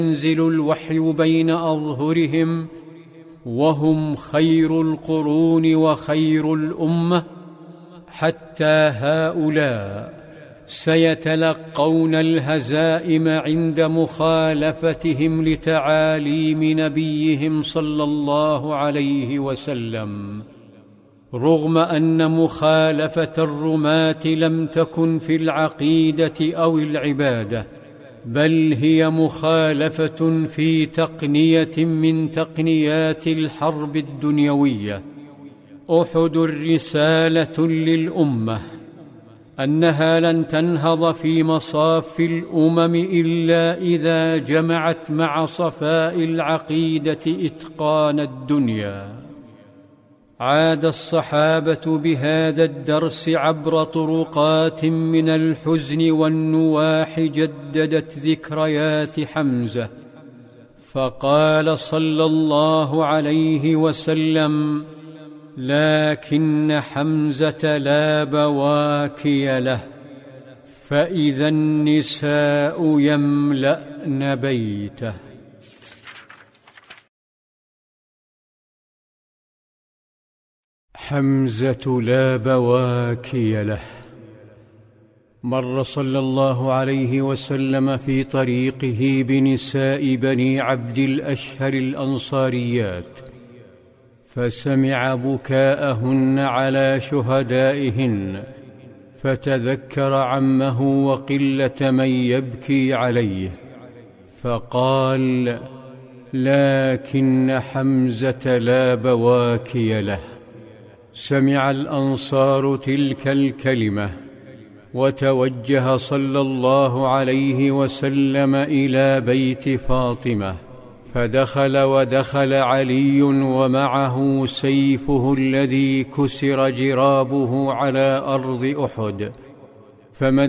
ينزل الوحي بين أظهرهم وهم خير القرون وخير الأمة، حتى هؤلاء سيتلقون الهزائم عند مخالفتهم لتعاليم نبيهم صلى الله عليه وسلم، رغم أن مخالفة الرماة لم تكن في العقيدة أو العبادة، بل هي مخالفة في تقنية من تقنيات الحرب الدنيوية. أحد رسالة للأمة أنها لن تنهض في مصاف الأمم إلا إذا جمعت مع صفاء العقيدة إتقان الدنيا. عاد الصحابة بهذا الدرس عبر طرقات من الحزن والنواح جددت ذكريات حمزة، فقال صلى الله عليه وسلم: لكن حمزة لا بواكي له، فإذا النساء يملأن بيته. حمزة لا بواكي له. مر صلى الله عليه وسلم في طريقه بنساء بني عبد الأشهر الأنصاريات، فسمع بكاءهن على شهدائهن، فتذكر عمه وقلة من يبكي عليه، فقال: لكن حمزة لا بواكي له. سمع الأنصار تلك الكلمة، وتوجه صلى الله عليه وسلم إلى بيت فاطمة، فدخل ودخل علي ومعه سيفه الذي كسر جرابه على أرض أحد، فمد